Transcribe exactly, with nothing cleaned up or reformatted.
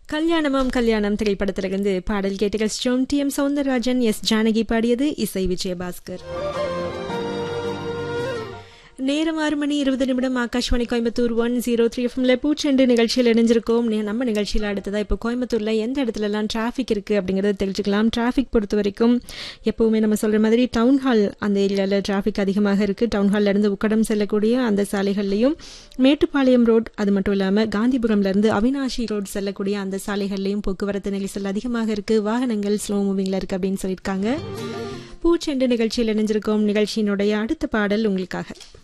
கல்யாணமாம் கல்யாணம் திரைப்படத்திலிருந்து பாடல் கேட்டு கஷ்டம். D M Soundararajan, S Janaki பாடியது, இசை விஜயபாஸ்கர். நேரம் ஆறு மணி இருபது நிமிடம். Akashvani Coimbatore one zero three எஃப்எம்ல பூச்செண்டு நிகழ்ச்சியில் இணைஞ்சிருக்கோம். நம்ம நிகழ்ச்சியில் அடுத்ததா இப்போ கோயம்புத்தூர்ல எந்த இடத்துலலாம் டிராஃபிக் இருக்கு அப்படிங்கறத தெரிஞ்சுக்கலாம். டிராஃபிக் பொறுத்த வரைக்கும் எப்பவுமே நம்ம சொல்ற மாதிரி டவுன் ஹால் அந்த ஏரியால டிராஃபிக் அதிகமாக இருக்கு. டவுன் ஹால்ல இருந்து உக்கடம் செல்லக்கூடிய அந்த சாலைகள்லையும், மேட்டுப்பாளையம் ரோட், அது மட்டும் இல்லாம காந்திபுரம்ல இருந்து அவினாஷி ரோட் செல்லக்கூடிய அந்த சாலைகள்லையும் போக்குவரத்து நெரிசல் அதிகமாக இருக்கு. வாகனங்கள் ஸ்லோ மூவிங்ல இருக்கு அப்படின்னு சொல்லியிருக்காங்க. பூச்செண்டு நிகழ்ச்சியில் இணைஞ்சிருக்கோம். நிகழ்ச்சியினுடைய அடுத்த பாடல் உங்களுக்காக.